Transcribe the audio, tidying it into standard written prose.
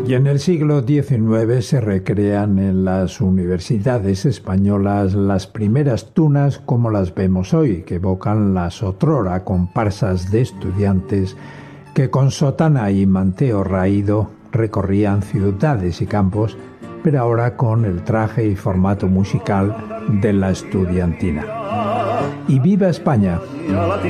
Y en el siglo XIX se recrean en las universidades españolas las primeras tunas como las vemos hoy, que evocan las otrora comparsas de estudiantes que con sotana y manteo raído recorrían ciudades y campos, pero ahora con el traje y formato musical de la estudiantina. ¡Y viva España!